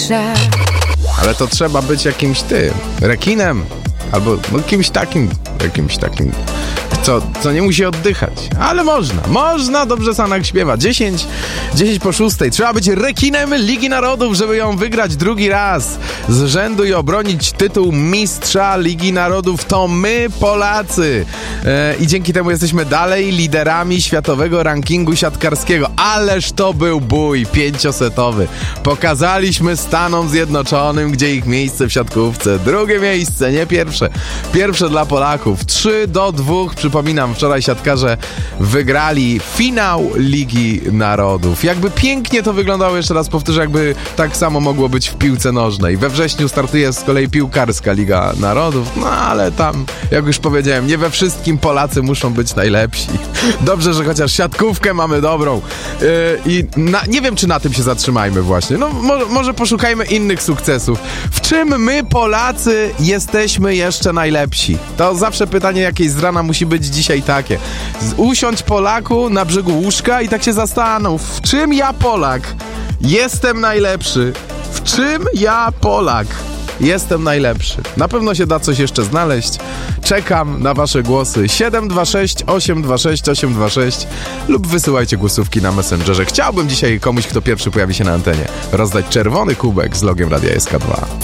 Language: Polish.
mistrza. Ale to trzeba być jakimś rekinem, albo jakimś takim, co nie musi oddychać. Ale można, dobrze Sanak śpiewa. 10 po 6. Trzeba być rekinem Ligi Narodów, żeby ją wygrać drugi raz z rzędu i obronić tytuł mistrza Ligi Narodów. To my, Polacy. I dzięki temu jesteśmy dalej liderami światowego rankingu siatkarskiego. Ależ to był bój 5-setowy. Pokazaliśmy Stanom Zjednoczonym, gdzie ich miejsce w siatkówce. Drugie miejsce, nie pierwsze. Pierwsze dla Polaków. 3-2. Przypominam, wczoraj siatkarze wygrali finał Ligi Narodów. Jakby pięknie to wyglądało, jeszcze raz powtórzę, jakby tak samo mogło być w piłce nożnej. We wrześniu startuje z kolei piłkarska Liga Narodów, no ale tam, jak już powiedziałem, nie we wszystkim Polacy muszą być najlepsi. Dobrze, że chociaż siatkówkę mamy dobrą. Nie wiem, czy na tym się zatrzymajmy właśnie. No może poszukajmy innych sukcesów. W czym my, Polacy, jesteśmy jeszcze najlepsi? To zawsze pytanie jakieś z rana musi być dzisiaj takie. Usiądź, Polaku, na brzegu łóżka i tak się zastanów, w czym ja, Polak, jestem najlepszy? W czym ja, Polak, jestem najlepszy? Na pewno się da coś jeszcze znaleźć. Czekam na wasze głosy. 726 826 826 lub wysyłajcie głosówki na Messengerze. Chciałbym dzisiaj komuś, kto pierwszy pojawi się na antenie, rozdać czerwony kubek z logiem Radia SK2.